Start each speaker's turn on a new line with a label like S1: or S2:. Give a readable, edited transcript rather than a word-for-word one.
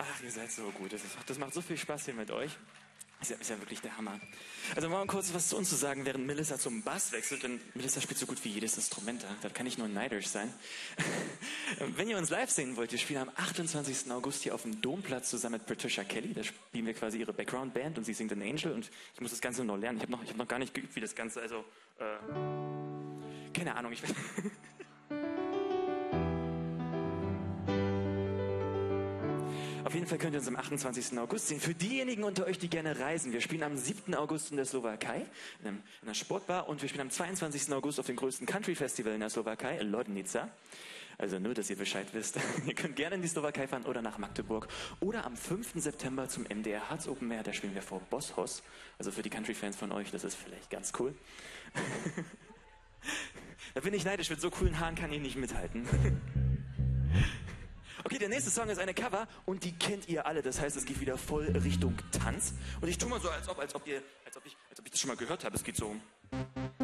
S1: Ach, ihr seid so gut. Das macht so viel Spaß hier mit euch. Ist ja wirklich der Hammer. Also mal kurz was zu uns zu sagen, während Melissa zum Bass wechselt, denn Melissa spielt so gut wie jedes Instrument. Da kann ich nur neidisch sein. Wenn ihr uns live sehen wollt, wir spielen am 28. August hier auf dem Domplatz zusammen mit Patricia Kelly. Da spielen wir quasi ihre Background-Band und sie singt an Angel und ich muss das Ganze noch lernen. Ich hab noch gar nicht geübt, wie das Ganze, keine Ahnung, Auf jeden Fall könnt ihr uns am 28. August sehen. Für diejenigen unter euch, die gerne reisen, wir spielen am 7. August in der Slowakei, in einer Sportbar, und wir spielen am 22. August auf dem größten Country-Festival in der Slowakei, in Lodnica. Also nur, dass ihr Bescheid wisst. Ihr könnt gerne in die Slowakei fahren oder nach Magdeburg. Oder am 5. September zum MDR Harz Open Air, da spielen wir vor Bosshaus. Also für die Country-Fans von euch, das ist vielleicht ganz cool. Da bin ich neidisch, mit so coolen Haaren kann ich nicht mithalten. Okay, der nächste Song ist eine Cover und die kennt ihr alle. Das heißt, es geht wieder voll Richtung Tanz. Und ich tue mal so, als ob ich das schon mal gehört habe. Es geht so.